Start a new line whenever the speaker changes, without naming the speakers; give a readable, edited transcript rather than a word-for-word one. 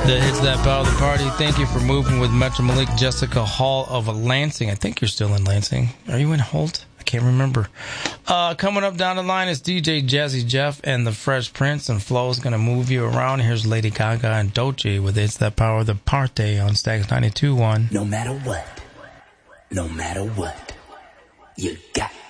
The hits that power the party. Thank you for moving with Metro Malik, Jessica Hall of Lansing. I think you're still in Lansing. Are you in Holt? I can't remember. Coming up down the line is DJ Jazzy Jeff and the Fresh Prince, and Flo's going to move you around. Here's Lady Gaga and Doechii with It's That Power the Party on Stax 92.1.
No matter what, you got